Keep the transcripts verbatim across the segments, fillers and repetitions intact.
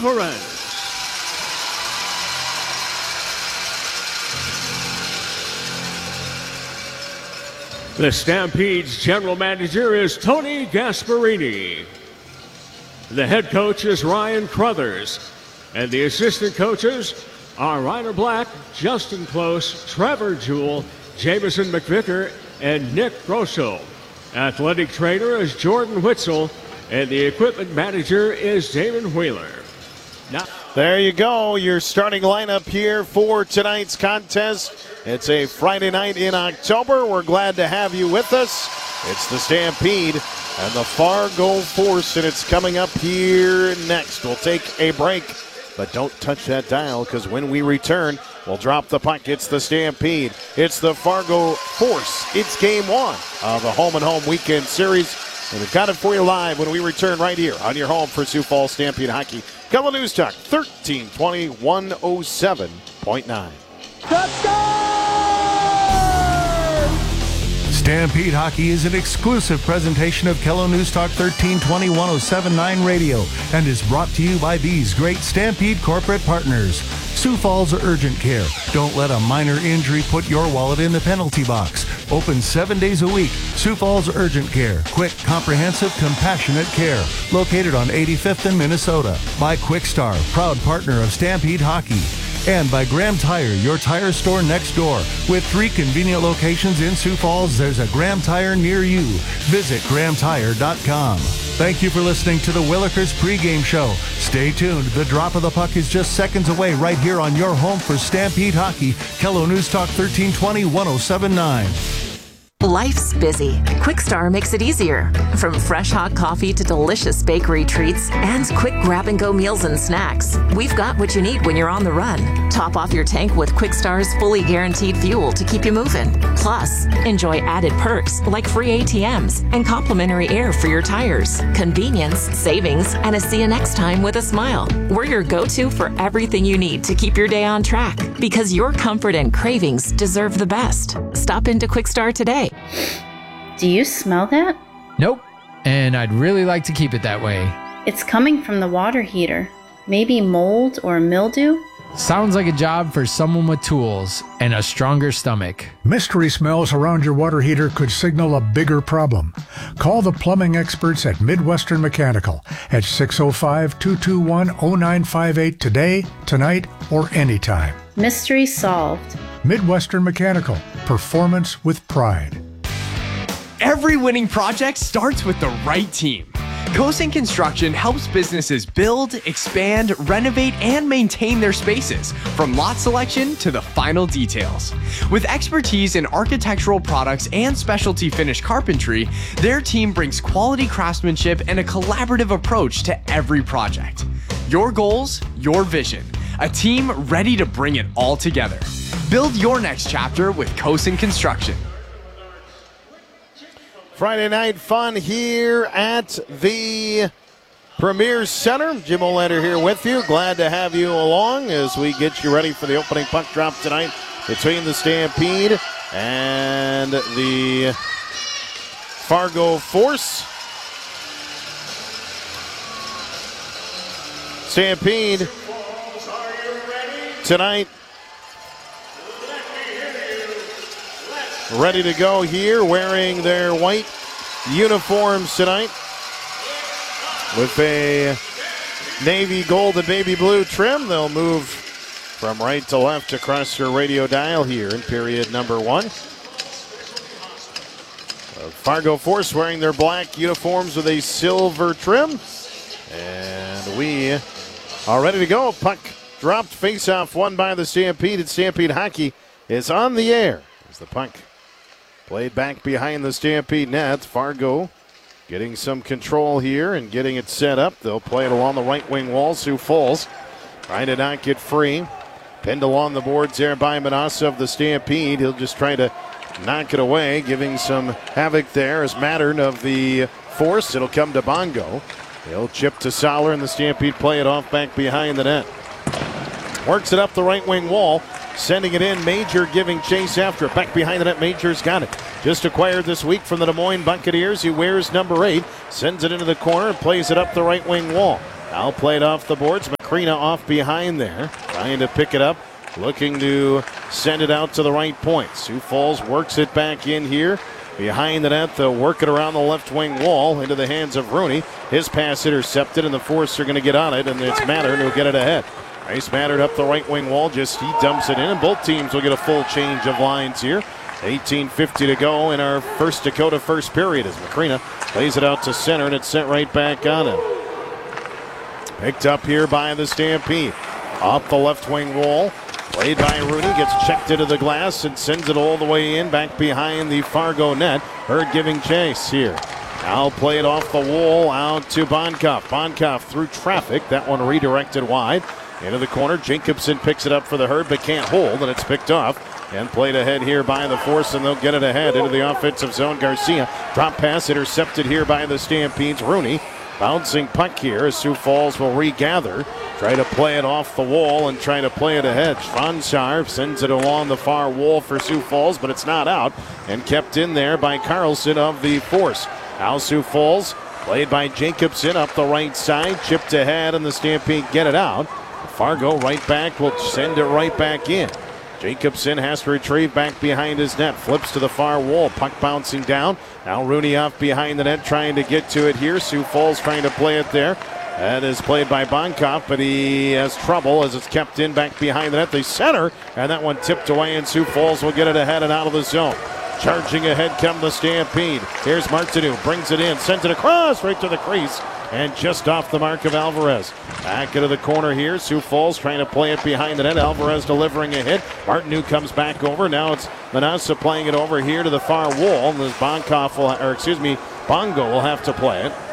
Perez. The Stampede's general manager is Tony Gasparini. The head coach is Ryan Crothers. And the assistant coaches are Ryder Black, Justin Close, Trevor Jewell, Jameson McVicker, and Nick Grosso. Athletic trainer is Jordan Witzel, and the equipment manager is Damon Wheeler. Now, there you go, your starting lineup here for tonight's contest. It's a Friday night in October. We're glad to have you with us. It's the Stampede and the Fargo Force, and it's coming up here next. We'll take a break, but don't touch that dial, because when we return, we'll drop the puck. It's the Stampede. It's the Fargo Force. It's game one of the Home and Home Weekend Series. And we've got it for you live when we return right here on your home for Sioux Falls Stampede Hockey. Kelo News Talk, thirteen twenty, one oh seven point nine. Stampede Hockey is an exclusive presentation of Kelo News Talk thirteen twenty, one oh seven point nine Radio and is brought to you by these great Stampede corporate partners. Sioux Falls Urgent Care. Don't let a minor injury put your wallet in the penalty box. Open seven days a week. Sioux Falls Urgent Care. Quick, comprehensive, compassionate care. Located on eighty-fifth in Minnesota. By Quickstar, proud partner of Stampede Hockey. And by Graham Tire, your tire store next door. With three convenient locations in Sioux Falls, there's a Graham Tire near you. Visit graham tire dot com. Thank you for listening to the Willikers pregame show. Stay tuned. The drop of the puck is just seconds away right here on your home for Stampede Hockey. Kelo News Talk thirteen twenty, one oh seven point nine. Life's busy. Quickstar makes it easier. From fresh hot coffee to delicious bakery treats and quick grab-and-go meals and snacks, we've got what you need when you're on the run. Top off your tank with Quickstar's fully guaranteed fuel to keep you moving. Plus, enjoy added perks like free A T Ms and complimentary air for your tires. Convenience, savings, and a see you next time with a smile. We're your go-to for everything you need to keep your day on track, because your comfort and cravings deserve the best. Stop into Quickstar today. Do you smell that? Nope. And I'd really like to keep it that way. It's coming from the water heater. Maybe mold or mildew? Sounds like a job for someone with tools and a stronger stomach. Mystery smells around your water heater could signal a bigger problem. Call the plumbing experts at Midwestern Mechanical at six oh five, two two one, oh nine five eight today, tonight, or anytime. Mystery solved. Midwestern Mechanical. Performance with pride. Every winning project starts with the right team. Cosin Construction helps businesses build, expand, renovate, and maintain their spaces, from lot selection to the final details. With expertise in architectural products and specialty finished carpentry, their team brings quality craftsmanship and a collaborative approach to every project. Your goals, your vision. A team ready to bring it all together. Build your next chapter with Cosin Construction. Friday night fun here at the Premier Center. Jim Olander here with you. Glad to have you along as we get you ready for the opening puck drop tonight between the Stampede and the Fargo Force. Stampede tonight ready to go here, wearing their white uniforms tonight with a navy gold and baby blue trim. They'll move from right to left across your radio dial here in period number one. Fargo Force wearing their black uniforms with a silver trim. And we are ready to go. Puck dropped, face-off won by the Stampede, and Stampede Hockey is on the air as the puck played back behind the Stampede net. Fargo getting some control here and getting it set up. They'll play it along the right wing wall. Sioux Falls trying to not get free. Pinned along the boards there by Manassa of the Stampede. He'll just try to knock it away, giving some havoc there as Mattern of the Force. It'll come to Bongo. He'll chip to Soller, and the Stampede play it off back behind the net. Works it up the right wing wall. Sending it in, Major giving chase after it. Back behind the net, Major's got it. Just acquired this week from the Des Moines Buccaneers. He wears number eight, sends it into the corner, and plays it up the right wing wall. Now played off the boards. Macrina off behind there, trying to pick it up, looking to send it out to the right point. Sioux Falls works it back in here. Behind the net, they'll work it around the left wing wall into the hands of Rooney. His pass intercepted, and the Force are going to get on it, and it's Mattern who'll get it ahead. Nice Mattern up the right wing wall, just he dumps it in, and both teams will get a full change of lines here. eighteen fifty to go in our first Dakota first period as Macrina plays it out to center, and it's sent right back on him. Picked up here by the Stampede. Off the left wing wall. Played by Rooney, gets checked into the glass and sends it all the way in back behind the Fargo net. Hurd giving chase here. Now played off the wall out to Bonkoff. Bonkoff through traffic. That one redirected wide. Into the corner. Jacobson picks it up for the Herd but can't hold, and it's picked off. And played ahead here by the Force, and they'll get it ahead into the offensive zone. Garcia. Drop pass intercepted here by the Stampedes. Rooney. Bouncing puck here as Sioux Falls will regather. Try to play it off the wall and try to play it ahead. Schwanzar sends it along the far wall for Sioux Falls, but it's not out and kept in there by Carlson of the Force. Now Sioux Falls played by Jacobson up the right side. Chipped ahead and the Stampede get it out. Fargo right back will send it right back in. Jacobson has to retrieve back behind his net. Flips to the far wall. Puck bouncing down. Now Rooney off behind the net trying to get to it here. Sioux Falls trying to play it there. That is played by Bonkoff, but he has trouble as it's kept in back behind the net. They center, and that one tipped away, and Sioux Falls will get it ahead and out of the zone. Charging ahead come the Stampede. Here's Martineau, brings it in, sends it across right to the crease, and just off the mark of Alvarez. Back into the corner here. Sioux Falls trying to play it behind the net. Alvarez delivering a hit. Martineau comes back over. Now it's Manassa playing it over here to the far wall. And this Bonkoff will, or excuse me, Bongo will have to play it.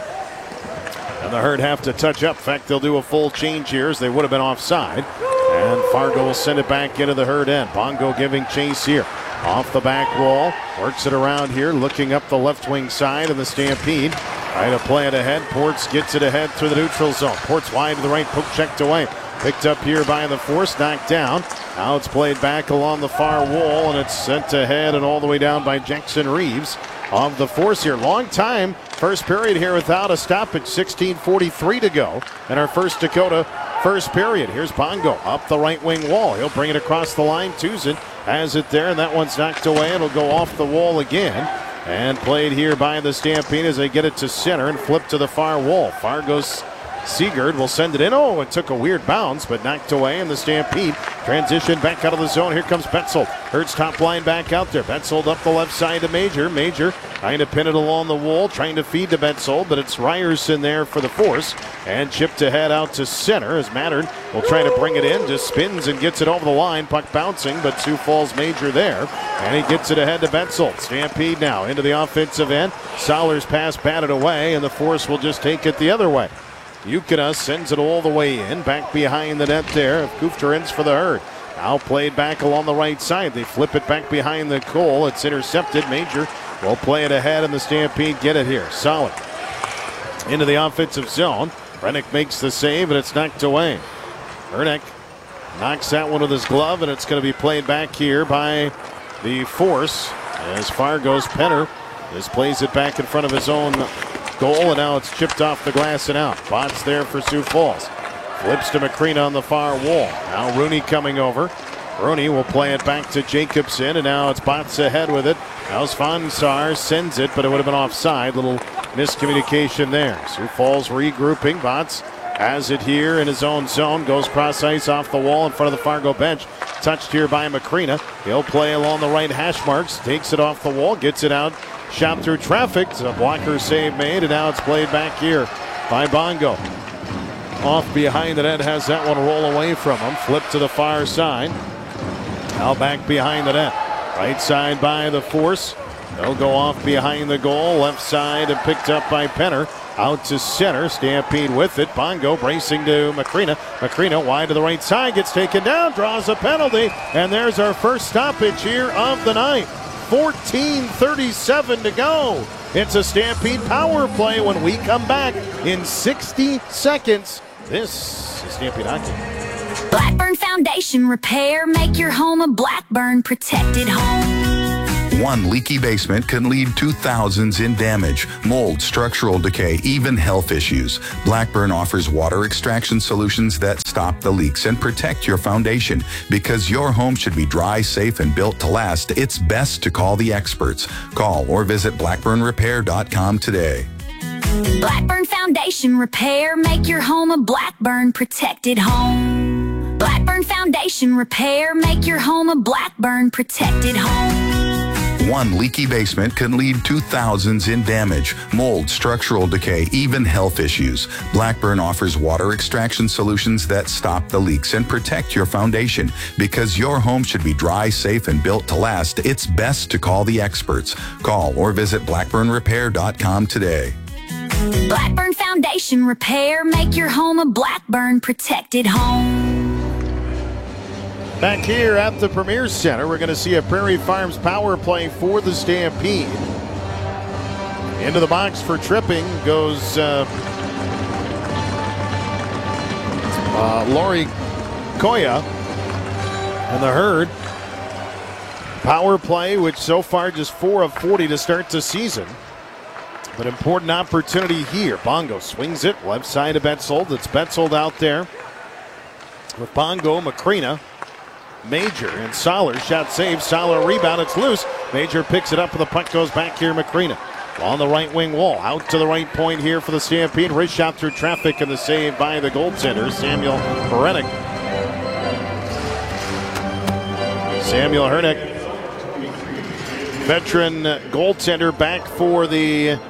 And the Herd have to touch up. In fact, they'll do a full change here as they would have been offside. And Fargo will send it back into the Herd end. Bongo giving chase here. Off the back wall. Works it around here. Looking up the left wing side of the Stampede. Trying to play it ahead. Ports gets it ahead through the neutral zone. Ports wide to the right. Poke checked away. Picked up here by the Force. Knocked down. Now it's played back along the far wall. And it's sent ahead and all the way down by Jackson Reeves of the Force here. Long time. First period here without a stoppage. sixteen forty-three to go in our first Dakota first period. Here's Bongo up the right wing wall. He'll bring it across the line. Tuzin has it there, and that one's knocked away. It'll go off the wall again. And played here by the Stampede as they get it to center and flip to the far wall. Fargo's Seagard will send it in. Oh, it took a weird bounce, but knocked away, and the Stampede transition back out of the zone. Here comes Betzold. Hurts top line back out there. Betzold up the left side to Major. Major trying to pin it along the wall, trying to feed to Betzold, but it's Ryerson there for the Force. And chipped ahead out to center as Mattern will try to bring it in. Just spins and gets it over the line. Puck bouncing, but Sioux Falls Major there. And he gets it ahead to Betzold. Stampede now into the offensive end. Sollers pass batted away, and the Force will just take it the other way. Ukina sends it all the way in, back behind the net there. Kufterins for the Herd. Now played back along the right side. They flip it back behind the goal. It's intercepted. Major will play it ahead, and the Stampede get it here. Solid into the offensive zone. Rennick makes the save, and it's knocked away. Rennick knocks that one with his glove, and it's going to be played back here by the Force as Fargo's Penner just plays it back in front of his own goal, and now it's chipped off the glass and out. Bots there for Sioux Falls. Flips to Macrina on the far wall. Now Rooney coming over. Rooney will play it back to Jacobson, and now it's Bots ahead with it. Now Svansar sends it, but it would have been offside. Little miscommunication there. Sioux Falls regrouping. Bots has it here in his own zone. Goes cross ice off the wall in front of the Fargo bench. Touched here by Macrina. He'll play along the right hash marks. Takes it off the wall. Gets it out. Shot through traffic. It's a blocker save made, and now it's played back here by Bongo. Off behind the net, has that one roll away from him. Flip to the far side. Now back behind the net. Right side by the Force. They'll go off behind the goal. Left side and picked up by Penner. Out to center. Stampede with it. Bongo bracing to Macrina. Macrina wide to the right side. Gets taken down. Draws a penalty. And there's our first stoppage here of the night. fourteen thirty-seven to go. It's a Stampede power play when we come back in sixty seconds. This is Stampede Hockey. Blackburn Foundation Repair. Make your home a Blackburn protected home. One leaky basement can lead to thousands in damage, mold, structural decay, even health issues. Blackburn offers water extraction solutions that stop the leaks and protect your foundation. Because your home should be dry, safe, and built to last, it's best to call the experts. Call or visit blackburn repair dot com today. Blackburn Foundation Repair. Make your home a Blackburn protected home. Blackburn Foundation Repair. Make your home a Blackburn protected home. One leaky basement can lead to thousands in damage, mold, structural decay, even health issues. Blackburn offers water extraction solutions that stop the leaks and protect your foundation. Because your home should be dry, safe, and built to last, it's best to call the experts. Call or visit blackburn repair dot com today. Blackburn Foundation Repair. Make your home a Blackburn protected home. Back here at the Premier Center, we're going to see a Prairie Farms power play for the Stampede. Into the box for tripping goes uh, uh, Lori Koya and the Herd. Power play, which so far just four of forty to start the season. But important opportunity here. Bongo swings it left side of Betzold. It's Betzold out there with Bongo, Macrina, Major, and Soller. Shot saved. Soller rebound. It's loose. Major picks it up, and the puck goes back here. Macrina on the right wing wall. Out to the right point here for the Stampede. Wrist shot through traffic, and the save by the goaltender, Samuel Herenick. Samuel Herenick, veteran goaltender, back for the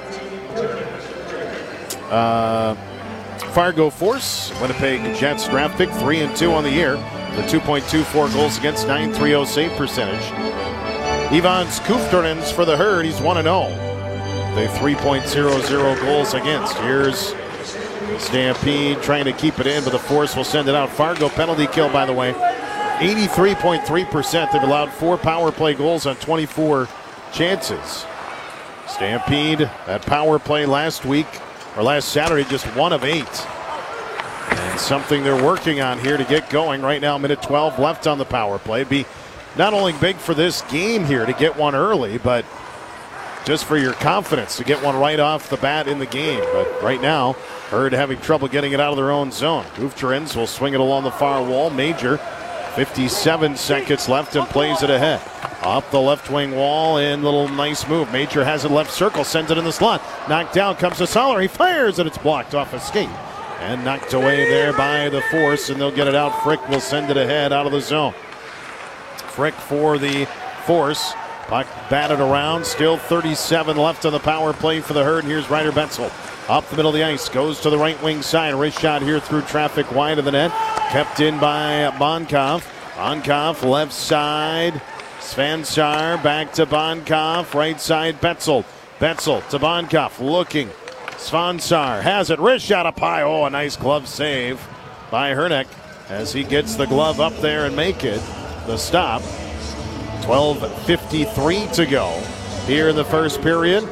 uh, Fargo Force. Winnipeg Jets draft pick, three and two on the year. The two point two four goals against, nine thirty save percentage. Ivan Skufterins for the Herd. He's one and oh. The three point oh oh goals against. Here's Stampede trying to keep it in, but the Force will send it out. Fargo penalty kill, by the way, eighty-three point three percent. They've allowed four power play goals on twenty-four chances. Stampede, that power play last week, or last Saturday, just one of eight. And something they're working on here to get going. Right now, minute twelve left on the power play. It'd be not only big for this game here to get one early, but just for your confidence to get one right off the bat in the game. But right now, Herd having trouble getting it out of their own zone. Gufterins will swing it along the far wall. Major, fifty-seven seconds left, and plays it ahead. Up the left wing wall, and little nice move. Major has it left circle, sends it in the slot. Knocked down comes to Soller. He fires, and it's blocked off a skate. And knocked away there by the Force, and they'll get it out. Frick will send it ahead out of the zone. Frick for the Force. Puck batted around. Still thirty-seven left on the power play for the Herd. And here's Ryder Betzel. Up the middle of the ice. Goes to the right wing side. Wrist shot here through traffic wide of the net. Kept in by Bonkov. Bonkov left side. Svansar back to Bonkov. Right side Betzel. Betzel to Bonkov. Looking. Svansar has it. Wrist shot up high. Oh, a nice glove save by Hernick as he gets the glove up there and make it the stop. twelve fifty-three to go here in the first period.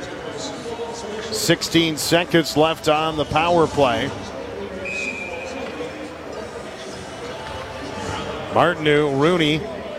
sixteen seconds left on the power play. Martineau, Rooney,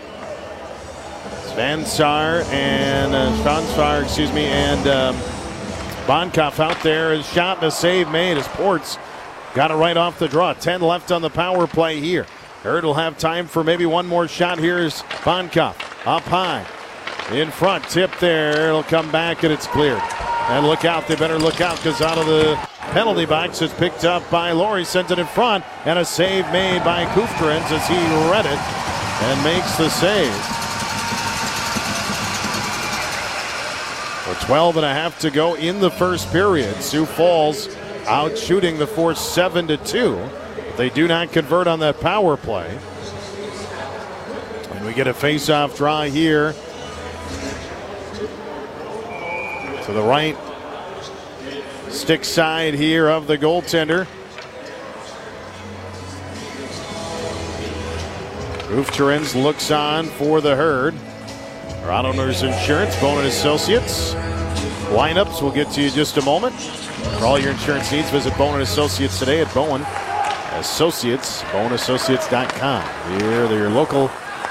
Svansar, and uh, Svansar, excuse me, and um, Bonkov out there. His shot and a save made as Ports got it right off the draw. ten left on the power play here. Herd will have time for maybe one more shot. Here's Bonkov up high in front. Tip there. It'll come back and it's cleared. And look out. They better look out because out of the penalty box is picked up by Laurie. Sends it in front. And a save made by Kufterins as he read it and makes the save. twelve and a half to go in the first period. Sioux Falls out shooting the Force seven to two. They do not convert on that power play. And we get a face-off draw here to the right stick side here of the goaltender. Kufterins looks on for the Herd. Our Owners Insurance, Bowen Associates. Lineups we'll get to you in just a moment. For all your insurance needs, visit Bowen Associates today at Bowen Associates, bowen associates dot com. Here, they're your local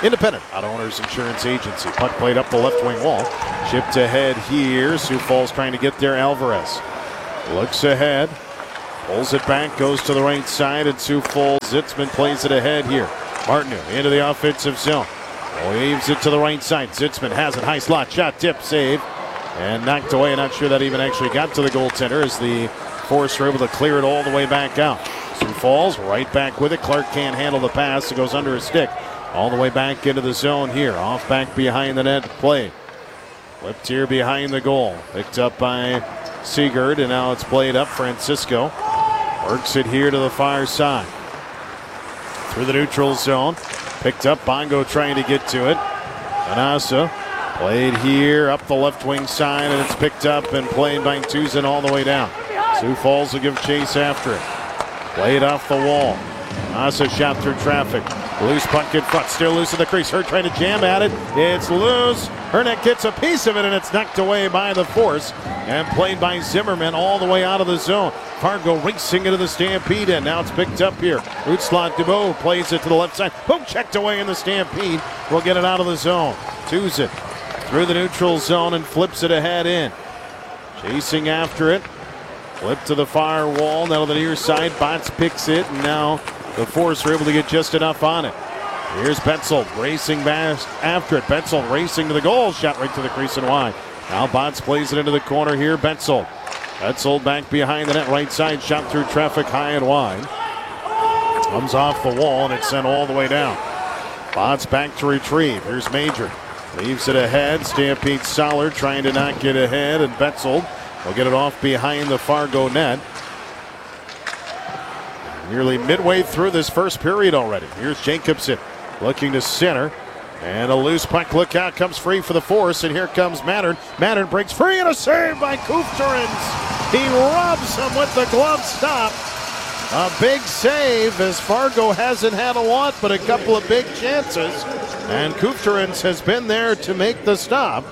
Independent Auto Owners Insurance Agency. Puck played up the left wing wall. Chipped ahead here. Sioux Falls trying to get there. Alvarez looks ahead. Pulls it back. Goes to the right side. And Sioux Falls. Zitzman plays it ahead here. Martineau into the offensive zone. Waves it to the right side. Zitzman has it. High slot shot. Tip save. And knocked away. Not sure that even actually got to the goaltender as the Force were able to clear it all the way back out. Sioux Falls right back with it. Clark can't handle the pass. It goes under his stick. All the way back into the zone here. Off back behind the net play. Flipped here behind the goal. Picked up by Seegert, and now it's played up. Francisco works it here to the far side. Through the neutral zone. Picked up. Bongo trying to get to it. Anasa played here up the left wing side, and it's picked up and played by Tuzin all the way down. Sioux Falls will give chase after it. Played off the wall. Anasa shot through traffic. Loose puck in front, still loose in the crease. Hurt trying to jam at it. It's loose. Hernick gets a piece of it, and it's knocked away by the Force and played by Zimmerman all the way out of the zone. Fargo racing into the Stampede, and now it's picked up here. Utslot Dubois plays it to the left side. Boom, checked away in the Stampede. Will get it out of the zone. Tuzin through the neutral zone and flips it ahead in. Chasing after it. Flip to the far wall. Now to the near side. Bots picks it, and now the Force are able to get just enough on it. Here's Betzel racing back after it. Betzel racing to the goal. Shot right to the crease and wide. Now Bots plays it into the corner here. Betzel. Betzel back behind the net. Right side. Shot through traffic high and wide. Comes off the wall, and it's sent all the way down. Bots back to retrieve. Here's Major. Leaves it ahead. Stampede Soller trying to not get ahead, and Betzel will get it off behind the Fargo net. Nearly midway through this first period already. Here's Jacobson looking to center. And a loose puck. Look out. Comes free for the Force. And here comes Mattern. Mattern breaks free, and a save by Kufterins. He robs him with the glove stop. A big save as Fargo hasn't had a lot, but a couple of big chances. And Kufterins has been there to make the stop.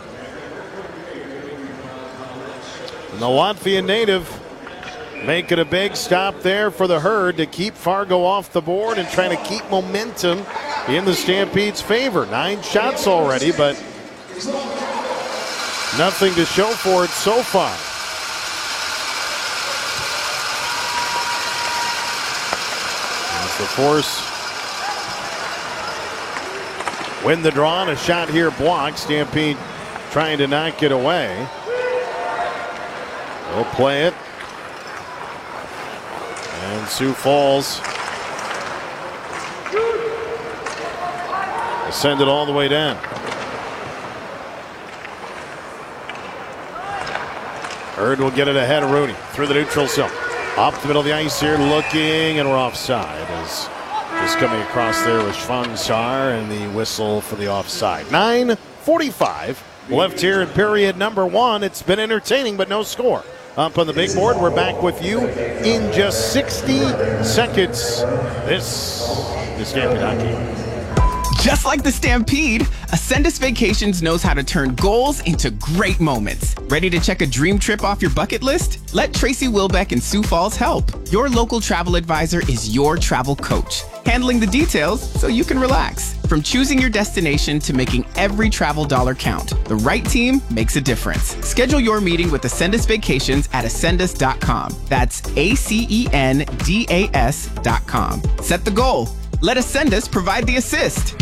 And the Latvian native making a big stop there for the Herd to keep Fargo off the board and trying to keep momentum in the Stampede's favor. Nine shots already, but nothing to show for it so far. As the Force win the draw, and a shot here blocked. Stampede trying to knock it away. They'll play it. And Sioux Falls will send it all the way down. Herd will get it ahead of Rooney through the neutral zone. Up the middle of the ice here, looking, and we're offside. As just coming across there was Schwansar, and the whistle for the offside. nine forty-five left here in period number one. It's been entertaining, but no score. Up on the big board, we're back with you in just sixty seconds. This is Stampede Hockey. Just like the Stampede, Ascendus Vacations knows how to turn goals into great moments. Ready to check a dream trip off your bucket list? Let Tracy Wilbeck and Sioux Falls help. Your local travel advisor is your travel coach, handling the details so you can relax. From choosing your destination to making every travel dollar count, the right team makes a difference. Schedule your meeting with Ascendus Vacations at ascendus dot com. That's A C E N D A S dot com. Set the goal. Let Ascendus provide the assist.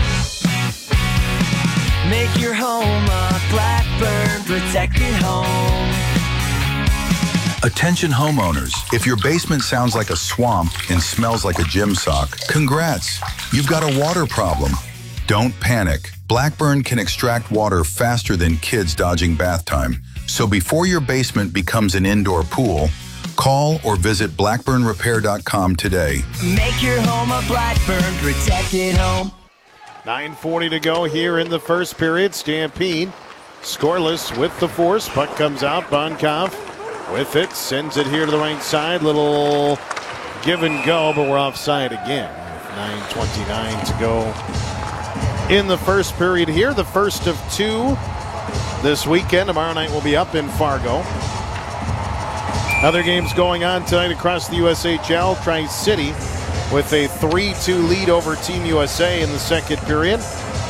Make your home a Blackburn protected home. Attention homeowners, if your basement sounds like a swamp and smells like a gym sock, congrats, you've got a water problem. Don't panic. Blackburn can extract water faster than kids dodging bath time. So before your basement becomes an indoor pool, call or visit blackburn repair dot com today. Make your home a Blackburn protected home. nine forty to go here in the first period. Stampede scoreless with the Force. Puck comes out. Bonkoff with it. Sends it here to the right side. Little give and go, but we're offside again. nine twenty-nine to go in the first period here. The first of two this weekend. Tomorrow night we'll be up in Fargo. Other games going on tonight across the U S H L. Tri-City with a three two lead over Team U S A in the second period.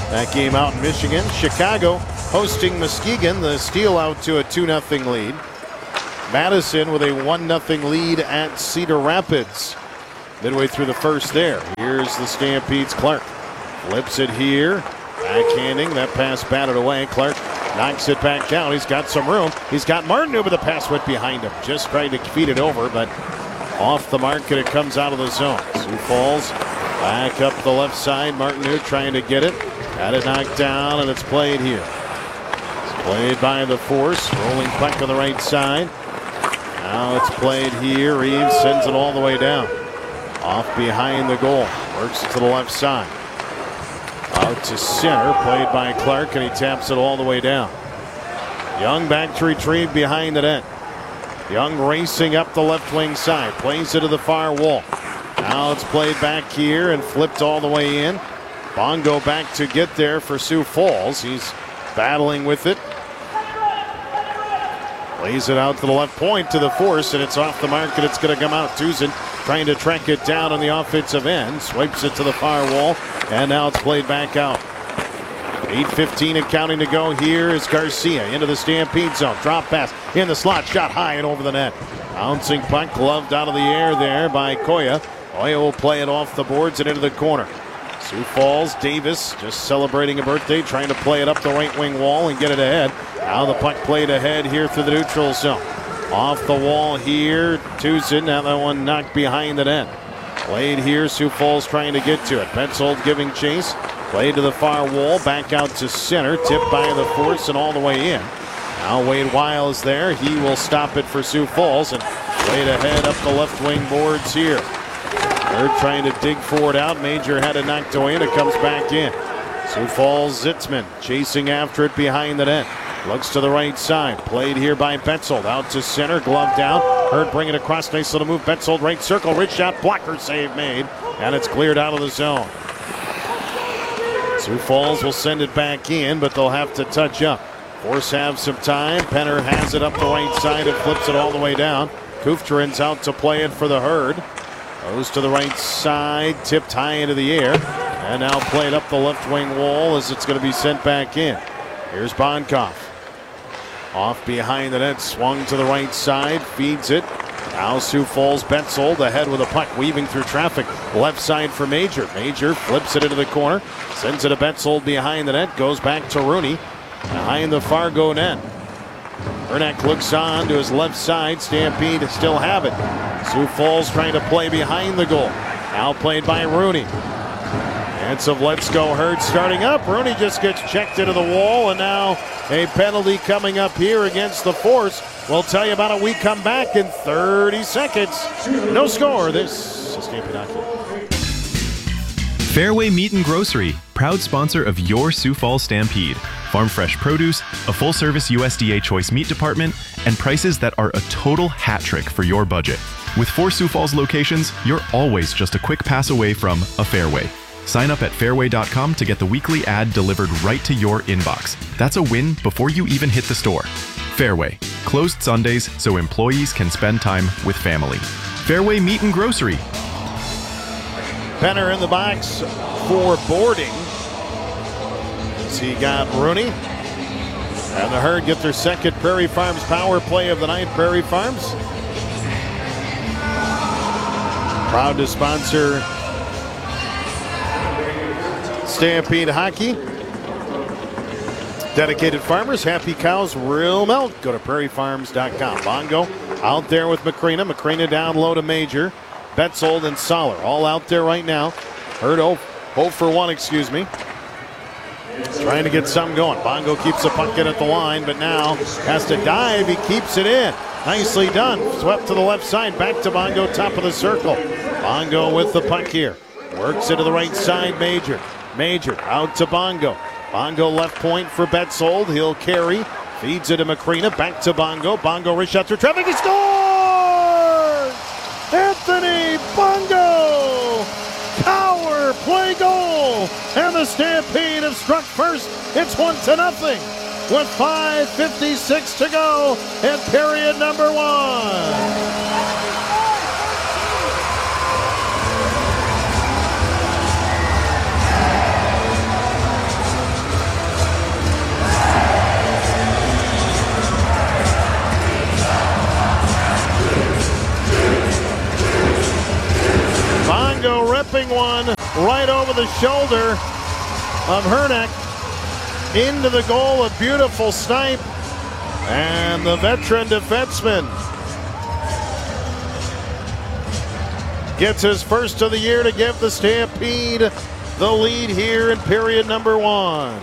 That game out in Michigan. Chicago hosting Muskegon. The steal out to a two nothing lead. Madison with a one nothing lead at Cedar Rapids. Midway through the first there. Here's the Stampede's Clark. Flips it here. Backhanding. That pass batted away. Clark knocks it back down. He's got some room. He's got Martin, but the pass went behind him. Just trying to feed it over, but off the mark, and it comes out of the zone. Sioux Falls back up the left side. Martin trying to get it. Got it knocked down, and it's played here. It's played by the Force. Rolling puck on the right side. Now it's played here. Reeves sends it all the way down. Off behind the goal. Works it to the left side. Out to center. Played by Clark, and he taps it all the way down. Young back to retrieve behind the net. Young racing up the left wing side. Plays it to the far wall. Now it's played back here and flipped all the way in. Bongo back to get there for Sioux Falls. He's battling with it. Plays it out to the left point to the Force, and it's off the mark, and it's going to come out. Tucson trying to track it down on the offensive end. Swipes it to the far wall, and now it's played back out. eight fifteen and counting to go. Here is Garcia into the Stampede zone. Drop pass in the slot. Shot high and over the net. Bouncing puck gloved out of the air there by Koya. Koya will play it off the boards and into the corner. Sioux Falls, Davis just celebrating a birthday, trying to play it up the right wing wall and get it ahead. Now the puck played ahead here through the neutral zone. Off the wall here, Tucson. Now that one knocked behind the net. Played here, Sioux Falls trying to get to it. Petzold giving chase. Played to the far wall, back out to center. Tipped by the Force and all the way in. Now Wade Wiles there. He will stop it for Sioux Falls and played ahead up the left wing boards here. They're trying to dig for it out. Major had it knocked away and it comes back in. Sioux Falls, Zitzman chasing after it behind the net. Looks to the right side. Played here by Betzold. Out to center. Glove down. Hurd bring it across. Nice little move. Betzold right circle. Rich shot. Blocker save made. And it's cleared out of the zone. Sioux Falls will send it back in, but they'll have to touch up. Force have some time. Penner has it up the right side and flips it all the way down. Kufturin's out to play it for the Herd. Goes to the right side, tipped high into the air, and now played up the left wing wall as it's going to be sent back in. Here's Bonkoff. Off behind the net, swung to the right side, feeds it. Now Sioux Falls, Betzold ahead with a puck, weaving through traffic. Left side for Major. Major flips it into the corner, sends it to Betzold behind the net, goes back to Rooney behind the Fargo net. Ernak looks on to his left side. Stampede still have it. Sioux Falls trying to play behind the goal. Now played by Rooney. And so let's go Herd starting up. Rooney just gets checked into the wall, and now a penalty coming up here against the Force. We'll tell you about it. We come back in thirty seconds. No score. This is Stampede Hockey. Fairway Meat and Grocery, proud sponsor of your Sioux Falls Stampede. Farm fresh produce, a full-service U S D A choice meat department, and prices that are a total hat trick for your budget. With four Sioux Falls locations, you're always just a quick pass away from a Fairway. Sign up at fairway dot com to get the weekly ad delivered right to your inbox. That's a win before you even hit the store. Fairway, closed Sundays so employees can spend time with family. Fairway Meat and Grocery. Penner in the box for boarding. As he got Rooney. And the Herd get their second Prairie Farms power play of the night. Prairie Farms, proud to sponsor Stampede Hockey. Dedicated farmers, happy cows, real milk. Go to prairie farms dot com. Bongo out there with Macrina. Macrina down low to Major. Betzold and Soller all out there right now. Herd oh for one, excuse me. Trying to get some going. Bongo keeps the puck in at the line, but now has to dive. He keeps it in. Nicely done. Swept to the left side. Back to Bongo, top of the circle. Bongo with the puck here. Works it to the right side, Major. Major out to Bongo. Bongo left point for Betzold. He'll carry. Feeds it to Macrina. Back to Bongo. Bongo wrist shot through traffic. He scores! Anthony Bongo! Power play goal! And the Stampede have struck first. It's one to nothing with five fifty-six to go in period number one. right over the shoulder of Hernick. Into the goal, a beautiful snipe. And the veteran defenseman gets his first of the year to give the Stampede the lead here in period number one.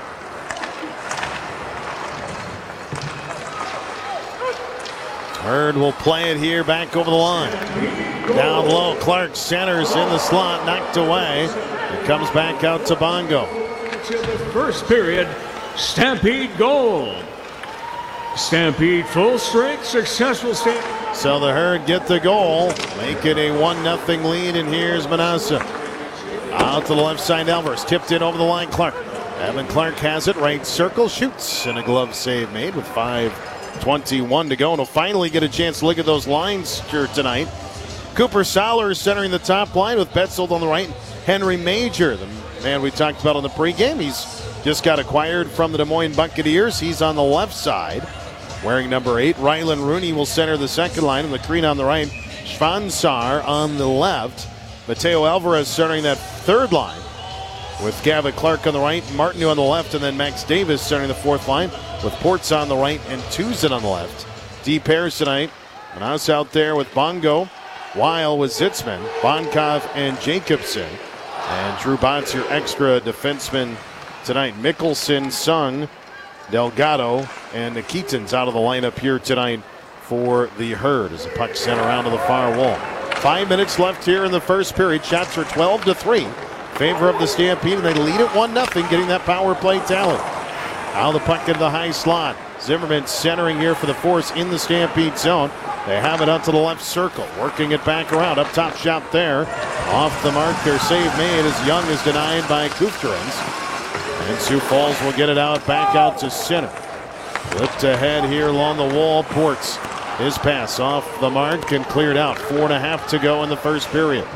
Hurd will play it here back over the line. Down low, Clark centers in the slot, knocked away. It comes back out to Bongo. To the first period, Stampede goal. Stampede full strength, successful Stampede. So the Herd get the goal, make it a one nothing lead, and here's Manassa. Out to the left side, Alvarez tipped in over the line, Clark. Evan Clark has it, right circle, shoots, and a glove save made with five twenty-one to go. And he'll finally get a chance to look at those lines here tonight. Cooper Soller is centering the top line with Betzold on the right. Henry Major, the man we talked about on the pregame. He's just got acquired from the Des Moines Buccaneers. He's on the left side, wearing number eight. Rylan Rooney will center the second line, and McCreen on the right. Schwansar on the left. Mateo Alvarez centering that third line, with Gavin Clark on the right, Martineau on the left, and then Max Davis centering the fourth line, with Ports on the right and Tuzin on the left. Deep pairs tonight. Manassa out there with Bongo, Weil with Zitzman, Bonkov and Jacobson. And Drew Botts, your extra defenseman tonight. Mickelson, Sung, Delgado, and Nikitin's out of the lineup here tonight for the Herd as the puck sent around to the far wall. Five minutes left here in the first period. Shots are twelve to three. Favor of the Stampede, and they lead it one nothing, getting that power play talent. Now the puck into the high slot. Zimmerman centering here for the Force in the Stampede zone. They have it out to the left circle, working it back around. Up top shot there. Off the mark, their save made as Young is denied by Kufterins. And Sioux Falls will get it out, back out to center. Flipped ahead here along the wall. Ports, his pass off the mark and cleared out. Four and a half to go in the first period.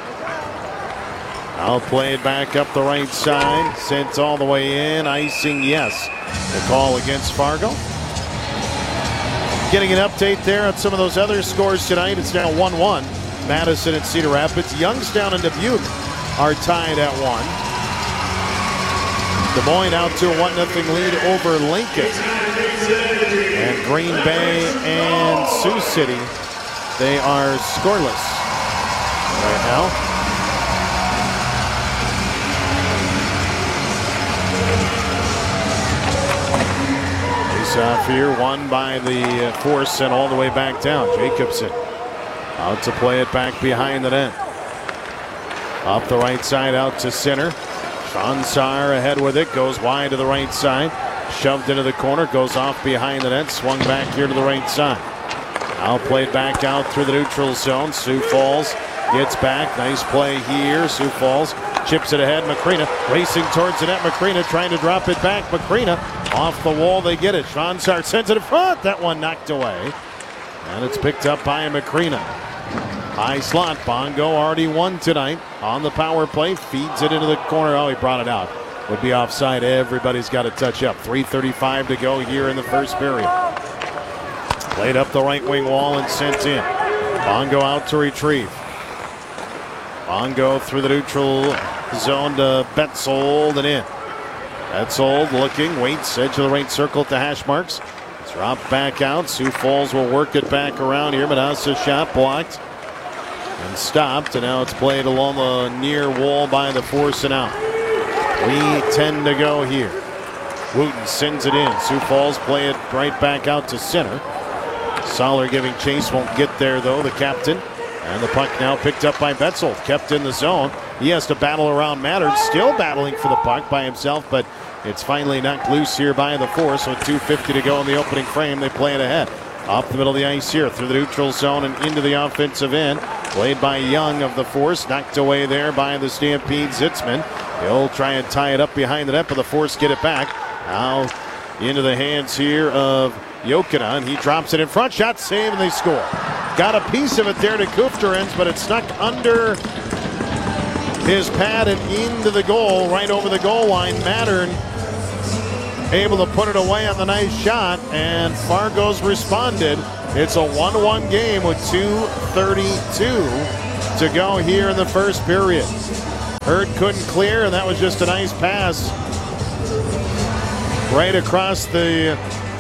I'll play it back up the right side. Sent all the way in. Icing, yes. The call against Fargo. Getting an update there on some of those other scores tonight. It's now one one. Madison and Cedar Rapids. Youngstown and Dubuque are tied at one. Des Moines out to a one nothing lead over Lincoln. And Green Bay and Sioux City, they are scoreless right now. Off here, won by the Force, sent all the way back down. Jacobson out to play it back behind the net. Up the right side, out to center. Schwansar ahead with it, goes wide to the right side. Shoved into the corner, goes off behind the net, swung back here to the right side. Now played back out through the neutral zone. Sioux Falls gets back. Nice play here. Sioux Falls chips it ahead. Macrina racing towards the net. Macrina trying to drop it back. Macrina off the wall. They get it. Schwansar sends it in front. That one knocked away. And it's picked up by Macrina. High slot. Bongo already won tonight on the power play. Feeds it into the corner. Oh, he brought it out. Would be offside. Everybody's got to touch up. three thirty-five to go here in the first period. Played up the right wing wall and sent in. Bongo out to retrieve. Bongo through the neutral zone to Betzold and in. Betzold looking, waits, edge of the right circle to hash marks. Dropped back out. Sioux Falls will work it back around here. Manassa shot blocked and stopped. And now it's played along the near wall by the Force and out. three ten to go here. Wooten sends it in. Sioux Falls play it right back out to center. Soller giving chase, won't get there though, the captain. And the puck now picked up by Betzold, kept in the zone. He has to battle around Mattern, still battling for the puck by himself, but it's finally knocked loose here by the Force with two fifty to go in the opening frame. They play it ahead. Off the middle of the ice here, through the neutral zone and into the offensive end. Played by Young of the Force, knocked away there by the Stampede Zitzman. He'll try and tie it up behind the net, but the Force get it back. Now into the hands here of Jokinen, and he drops it in front. Shot save, and they score. Got a piece of it there to Kufterins, but it snuck under his pad and into the goal, right over the goal line. Mattern able to put it away on the nice shot, and Fargo's responded. It's a one one game with two thirty-two to go here in the first period. Hurd couldn't clear, and that was just a nice pass right across the,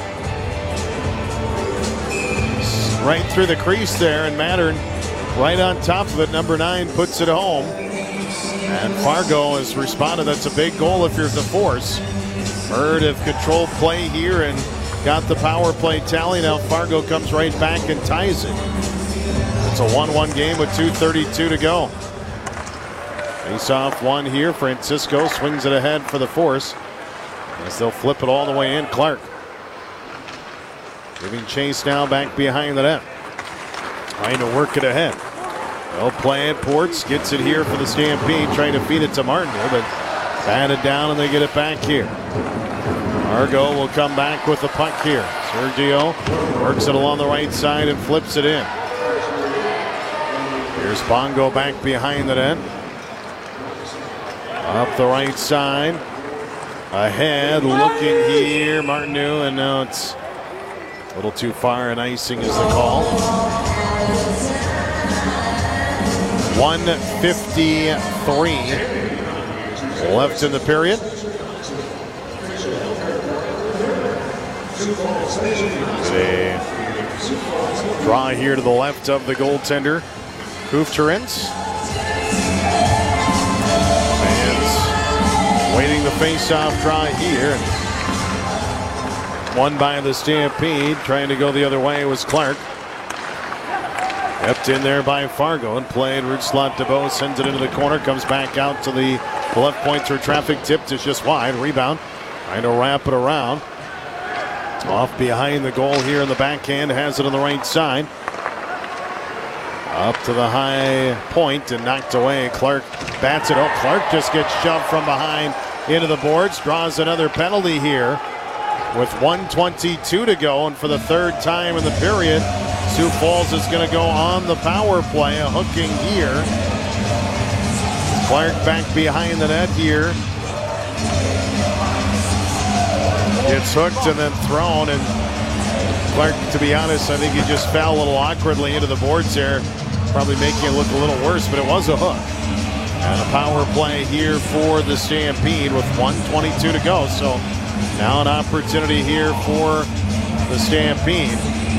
right through the crease there, and Mattern right on top of it. Number nine puts it home, and Fargo has responded. That's a big goal if you're the Force. Hurd have controlled play here and got the power play tally. Now Fargo comes right back and ties it. It's a one one game with two thirty-two to go. Face off one here. Francisco swings it ahead for the Force as they'll flip it all the way in. Clark giving chase now back behind the net, trying to work it ahead. They'll play it. Ports gets it here for the Stampede, trying to feed it to Martinville, but batted down and they get it back here. Fargo will come back with the puck here. Sergio works it along the right side and flips it in. Here's Bongo back behind the net. Up the right side. Ahead, looking here. Martineau, and now it's a little too far, and icing is the call. one fifty-three left in the period. A draw here to the left of the goaltender, Hoofterens. Waiting the face-off draw here. Won by the Stampede. Trying to go the other way was Clark. Kept in there by Fargo and played. Rutslot DeBow sends it into the corner. Comes back out to the left point through traffic. Tipped is just wide. Rebound. Trying to wrap it around. Off behind the goal here in the backhand. Has it on the right side. Up to the high point and knocked away. Clark bats it. Oh, Clark just gets shoved from behind into the boards. Draws another penalty here with one twenty-two to go. And for the third time in the period, Sioux Falls is going to go on the power play. A hooking here. Clark back behind the net here. Gets hooked and then thrown. And Clark, to be honest, I think he just fell a little awkwardly into the boards there. Probably making it look a little worse, but it was a hook. And a power play here for the Stampede with one twenty-two to go. So now an opportunity here for the Stampede.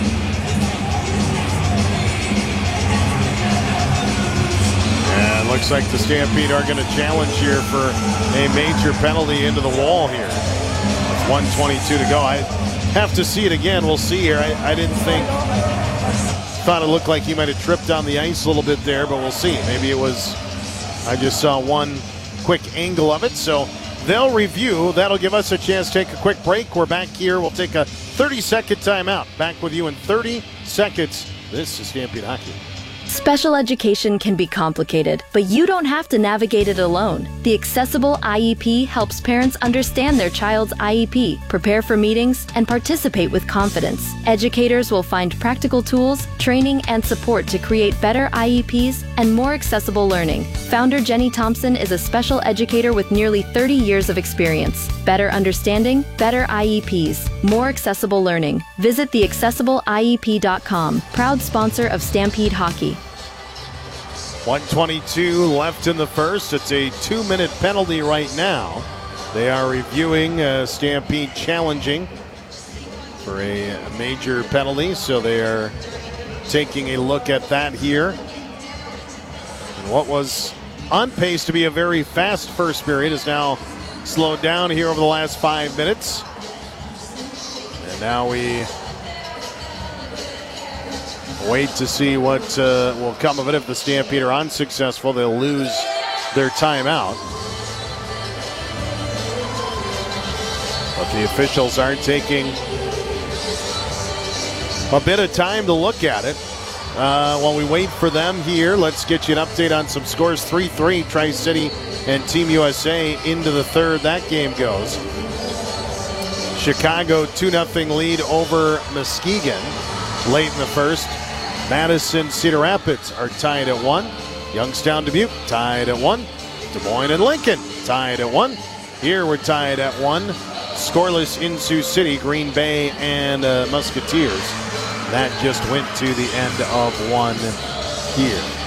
And looks like the Stampede are going to challenge here for a major penalty into the wall here. With one twenty-two to go. I have to see it again. We'll see here. I, I didn't think... Thought it looked like he might have tripped on the ice a little bit there, but we'll see. Maybe it was, I just saw one quick angle of it. So they'll review. That'll give us a chance to take a quick break. We're back here. We'll take a thirty second timeout. Back with you in thirty seconds. This is Stampede Hockey. Special education can be complicated, but you don't have to navigate it alone. The Accessible I E P helps parents understand their child's I E P, prepare for meetings, and participate with confidence. Educators will find practical tools, training, and support to create better I E Ps and more accessible learning. Founder Jenny Thompson is a special educator with nearly thirty years of experience. Better understanding, better I E Ps, more accessible learning. Visit the accessible I E P dot com, proud sponsor of Stampede Hockey. one twenty-two left in the first. It's a two-minute penalty right now. They are reviewing uh, Stampede challenging for a major penalty, so they are taking a look at that here. And what was on pace to be a very fast first period is now slowed down here over the last five minutes. And now we wait to see what uh, will come of it. If the Stampede are unsuccessful, they'll lose their timeout. But the officials are taking a bit of time to look at it. Uh, while we wait for them here, let's get you an update on some scores. three three, Tri-City and Team U S A into the third. That game goes. Chicago two nothing lead over Muskegon late in the first. Madison, Cedar Rapids are tied at one. Youngstown, Dubuque tied at one. Des Moines and Lincoln tied at one. Here we're tied at one. Scoreless in Sioux City, Green Bay and uh, Musketeers. That just went to the end of one here.